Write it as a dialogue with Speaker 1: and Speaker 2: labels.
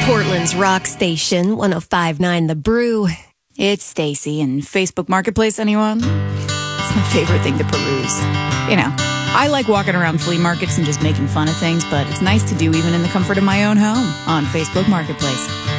Speaker 1: Portland's rock station, 105.9 The Brew.
Speaker 2: It's Stacy. And Facebook Marketplace, anyone? It's my favorite thing to peruse. You know, I like walking around flea markets and just making fun of things, but it's nice to do even in the comfort of my own home on Facebook Marketplace.